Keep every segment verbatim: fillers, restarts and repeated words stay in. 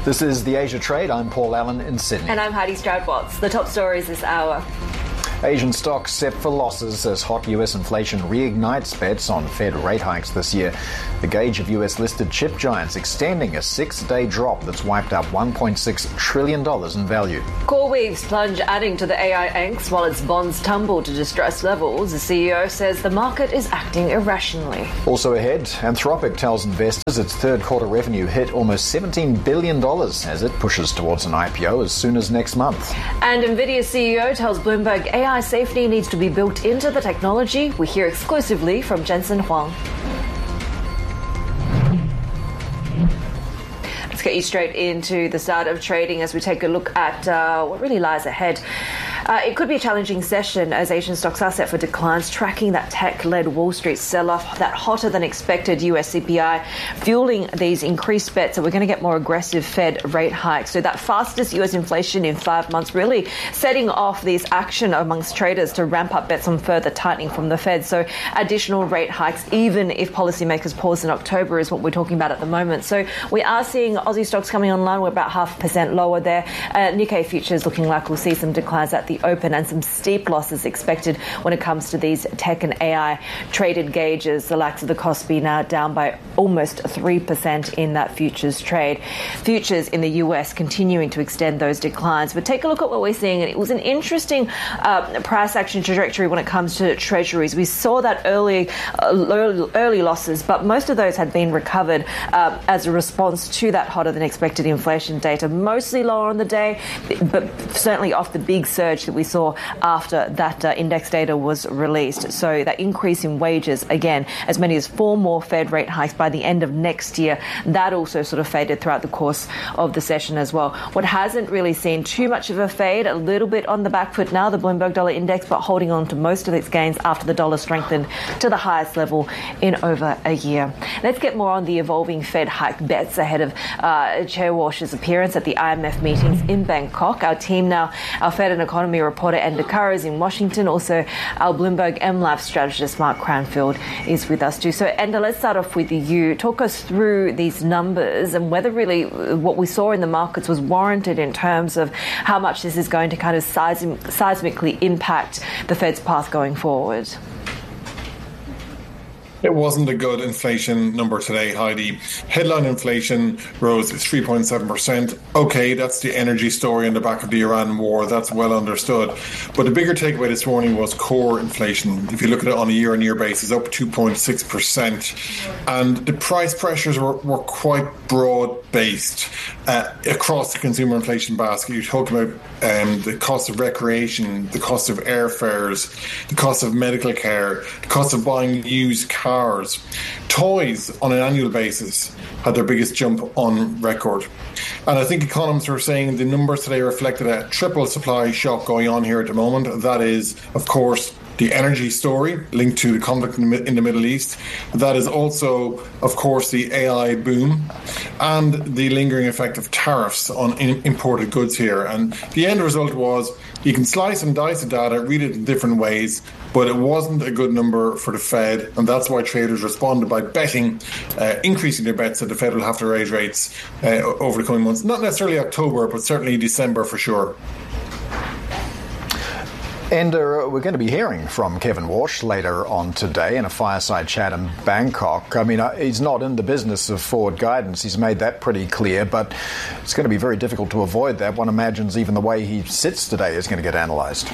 This is the Asia Trade. I'm Paul Allen in Sydney. And I'm Heidi Stroud-Watts. The top stories this hour. Asian stocks set for losses as hot U S inflation reignites bets on Fed rate hikes this year. The gauge of U S-listed chip giants extending a six-day drop that's wiped out one point six trillion dollars in value. CoreWeave's plunge adding to the A I angst while its bonds tumble to distressed levels. The C E O says the market is acting irrationally. Also ahead, Anthropic tells investors its third quarter revenue hit almost seventeen billion dollars as it pushes towards an I P O as soon as next month. And NVIDIA's C E O tells Bloomberg A I safety needs to be built into the technology. We hear exclusively from Jensen Huang. Let's get you straight into the start of trading as we take a look at uh, what really lies ahead. Uh, it could be a challenging session as Asian stocks are set for declines, tracking that tech-led Wall Street sell-off, that hotter-than-expected U S C P I, fueling these increased bets that we're going to get more aggressive Fed rate hikes. So that fastest U S inflation in five months really setting off this action amongst traders to ramp up bets on further tightening from the Fed. So additional rate hikes, even if policymakers pause in October, is what we're talking about at the moment. So we are seeing Aussie stocks coming online. We're about half a percent lower there. Uh, Nikkei futures looking like we'll see some declines at the open and some steep losses expected when it comes to these tech and A I traded gauges. The likes of the Kospi now down by almost three percent in that futures trade. Futures in the U S continuing to extend those declines. But take a look at what we're seeing. It was an interesting uh, price action trajectory when it comes to treasuries. We saw that early, uh, early losses, but most of those had been recovered uh, as a response to that hotter than expected inflation data. Mostly lower on the day, but certainly off the big surge that we saw after that uh, index data was released. So that increase in wages, again, as many as four more Fed rate hikes by the end of next year, that also sort of faded throughout the course of the session as well. What hasn't really seen too much of a fade, a little bit on the back foot now, the Bloomberg Dollar Index, but holding on to most of its gains after the dollar strengthened to the highest level in over a year. Let's get more on the evolving Fed hike bets ahead of uh, Chair Walsh's appearance at the I M F meetings in Bangkok. Our team now, our Fed and economy reporter Enda Carr is in Washington. Also, our Bloomberg M Life strategist Mark Cranfield is with us too. So, Enda, let's start off with you. Talk us through these numbers and whether really what we saw in the markets was warranted in terms of how much this is going to kind of seism- seismically impact the Fed's path going forward. It wasn't a good inflation number today, Heidi. Headline inflation rose three point seven percent. Okay, that's the energy story on the back of the Iran war. That's well understood. But the bigger takeaway this morning was core inflation. If you look at it on a year-on-year basis, up two point six percent. And the price pressures were, were quite broad-based uh, across the consumer inflation basket. You're talking about um, the cost of recreation, the cost of airfares, the cost of medical care, the cost of buying used cars. Cars. Toys on an annual basis had their biggest jump on record. And I think economists are saying the numbers today reflected a triple supply shock going on here at the moment. That is, of course, the energy story linked to the conflict in the Middle East. That is also, of course, the A I boom and the lingering effect of tariffs on imported goods here. And the end result was you can slice and dice the data, read it in different ways, but it wasn't a good number for the Fed. And that's why traders responded by betting, uh, increasing their bets that the Fed will have to raise rates uh, over the coming months. Not necessarily October, but certainly December for sure. And uh, we're going to be hearing from Kevin Walsh later on today in a fireside chat in Bangkok. I mean, uh, he's not in the business of forward guidance. He's made that pretty clear, but it's going to be very difficult to avoid that. One imagines even the way he sits today is going to get analysed.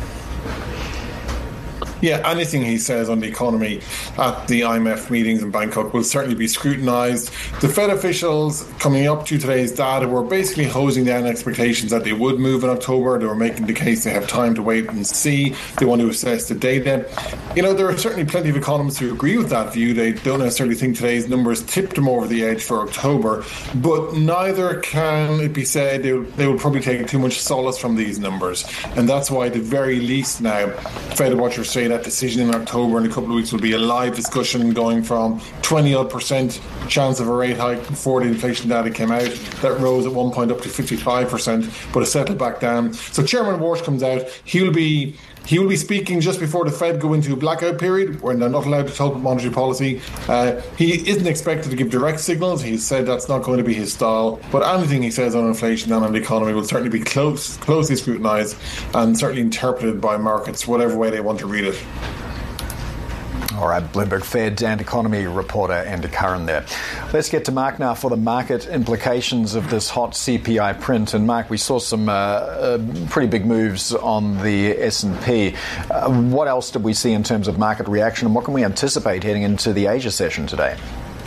Yeah, anything he says on the economy at the I M F meetings in Bangkok will certainly be scrutinised. The Fed officials coming up to today's data were basically hosing down expectations that they would move in October. They were making the case they have time to wait and see. They want to assess the data. You know, there are certainly plenty of economists who agree with that view. They don't necessarily think today's numbers tipped them over the edge for October, but neither can it be said they will, they will probably take too much solace from these numbers. And that's why, at the very least now, Fed watchers say that decision in October in a couple of weeks will be a live discussion, going from twenty odd percent chance of a rate hike before the inflation data came out. That rose at one point up to fifty-five percent, but it settled back down. So Chairman Walsh comes out. He'll be He will be speaking just before the Fed go into a blackout period where they're not allowed to talk about monetary policy. Uh, he isn't expected to give direct signals. He said that's not going to be his style. But anything he says on inflation and on the economy will certainly be close, closely scrutinised and certainly interpreted by markets, whatever way they want to read it. All right, Bloomberg Fed and economy reporter Andy Curran there. Let's get to Mark now for the market implications of this hot C P I print. And Mark, we saw some uh, uh, pretty big moves on the S and P. Uh, what else did we see in terms of market reaction, and what can we anticipate heading into the Asia session today?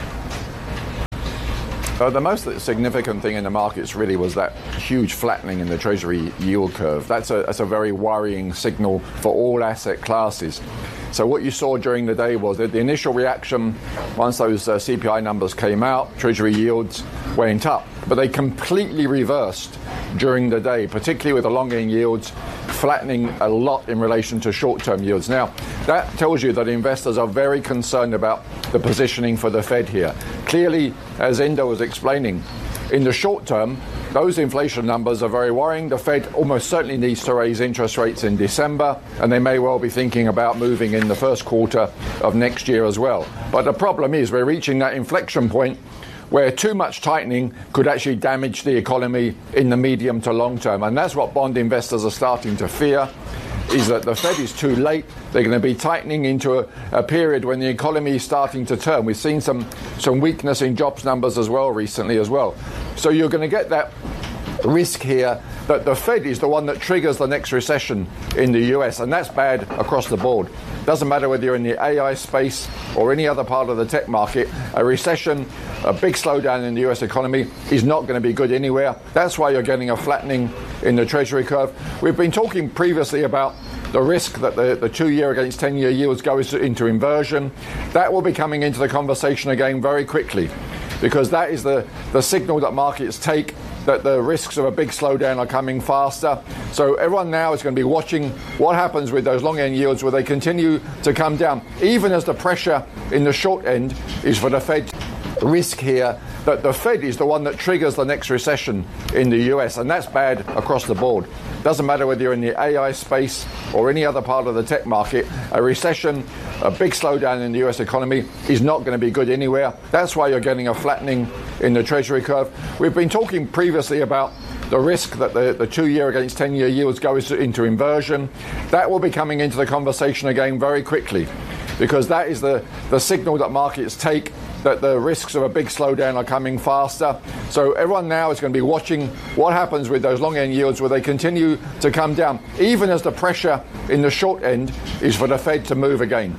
Uh, the most significant thing in the markets really was that huge flattening in the Treasury yield curve. That's a, that's a very worrying signal for all asset classes. So what you saw during the day was that the initial reaction, once those uh, C P I numbers came out, Treasury yields went up. But they completely reversed during the day, particularly with the long-end yields flattening a lot in relation to short-term yields. Now, that tells you that investors are very concerned about the positioning for the Fed here. Clearly, as Endo was explaining, in the short term, those inflation numbers are very worrying. The Fed almost certainly needs to raise interest rates in December, and they may well be thinking about moving in the first quarter of next year as well. But the problem is we're reaching that inflection point where too much tightening could actually damage the economy in the medium to long term. And that's what bond investors are starting to fear, is that the Fed is too late. They're going to be tightening into a, a period when the economy is starting to turn. We've seen some, some weakness in jobs numbers as well recently as well. So you're going to get that risk here that the Fed is the one that triggers the next recession in the U S, and that's bad across the board. Doesn't matter whether you're in the A I space or any other part of the tech market, a recession, a big slowdown in the U S economy is not going to be good anywhere. That's why you're getting a flattening in the Treasury curve. We've been talking previously about the risk that the, the two-year against ten-year yields go into inversion. That will be coming into the conversation again very quickly, because that is the, the signal that markets take that the risks of a big slowdown are coming faster. So everyone now is going to be watching what happens with those long-end yields, where they continue to come down, even as the pressure in the short end is for the Fed. Risk here that the Fed is the one that triggers the next recession in the U S, and that's bad across the board. Doesn't matter whether you're in the A I space or any other part of the tech market, a recession, a big slowdown in the U S economy is not going to be good anywhere. That's why you're getting a flattening in the Treasury curve. We've been talking previously about the risk that the, the two-year against ten-year yields go into inversion. That will be coming into the conversation again very quickly, because that is the, the signal that markets take that the risks of a big slowdown are coming faster. So everyone now is going to be watching what happens with those long-end yields, where they continue to come down, even as the pressure in the short end is for the Fed to move again.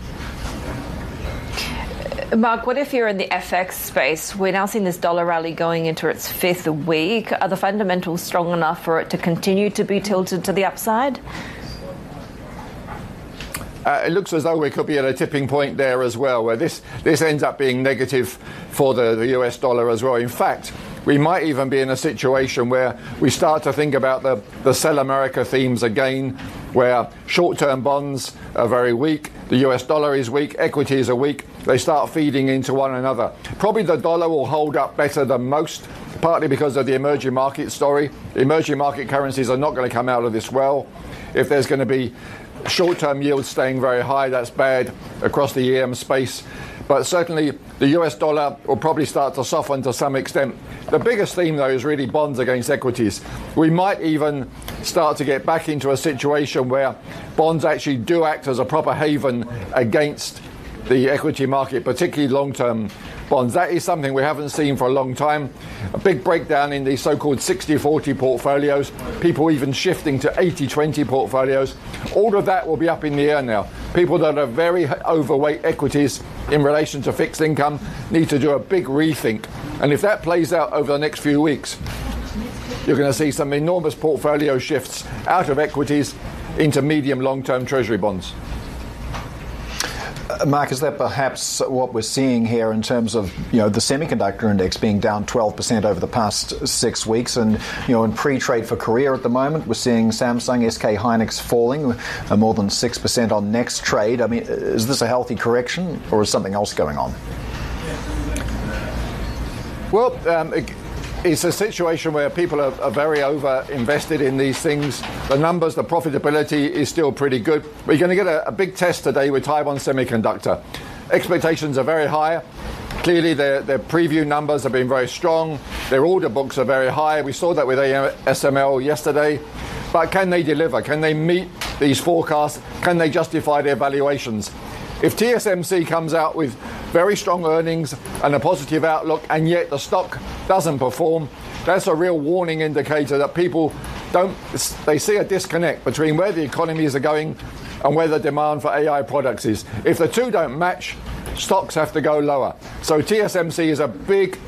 Mark, what if you're in the F X space? We're now seeing this dollar rally going into its fifth week. Are the fundamentals strong enough for it to continue to be tilted to the upside? Uh, it looks as though we could be at a tipping point there as well, where this, this ends up being negative for the, the U S dollar as well. In fact, we might even be in a situation where we start to think about the, the sell America themes again, where short-term bonds are very weak, the U S dollar is weak, equities are weak, they start feeding into one another. Probably the dollar will hold up better than most, partly because of the emerging market story. The emerging market currencies are not going to come out of this well. If there's going to be short-term yields staying very high, that's bad across the E M space. But certainly the U S dollar will probably start to soften to some extent. The biggest theme, though, is really bonds against equities. We might even start to get back into a situation where bonds actually do act as a proper haven against the equity market, particularly long-term bonds. That is something we haven't seen for a long time. A big breakdown in the so-called sixty forty portfolios, people even shifting to eighty twenty portfolios. All of that will be up in the air now. People that are very overweight equities in relation to fixed income need to do a big rethink. And if that plays out over the next few weeks, you're going to see some enormous portfolio shifts out of equities into medium long-term Treasury bonds. Mark, is that perhaps what we're seeing here in terms of, you know, the semiconductor index being down twelve percent over the past six weeks, and, you know, in pre-trade for Korea at the moment, we're seeing Samsung, S K Hynix falling uh, more than six percent on next trade. I mean, is this a healthy correction, or is something else going on? Well, um, it's a situation where people are, are very over invested in these things. The numbers, the profitability is still pretty good. We're going to get a, a big test today with Taiwan Semiconductor. Expectations are very high. Clearly, their, their preview numbers have been very strong. Their order books are very high. We saw that with A S M L yesterday. But can they deliver? Can they meet these forecasts? Can they justify their valuations? If T S M C comes out with very strong earnings and a positive outlook, and yet the stock doesn't perform, that's a real warning indicator that people don't, they see a disconnect between where the economies are going and where the demand for A I products is. If the two don't match, stocks have to go lower. So T S M C is a big